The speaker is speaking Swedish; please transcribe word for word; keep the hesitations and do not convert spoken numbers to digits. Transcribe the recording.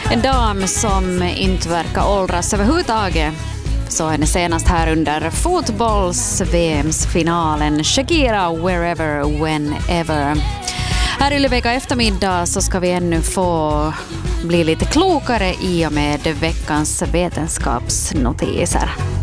En dam som inte verkar åldras överhuvudtaget. Så henne senast här under fotbolls-V M's-finalen. Shakira, wherever, whenever. Här i vecka eftermiddag så ska vi ännu få bli lite klokare i och med veckans vetenskapsnotiser.